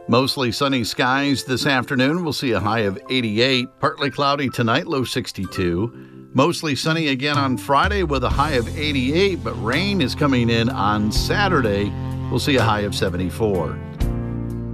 Mostly sunny skies this afternoon. We'll see a high of 88. Partly cloudy tonight, low 62. Mostly sunny again on Friday with a high of 88, but rain is coming in on Saturday. We'll see a high of 74.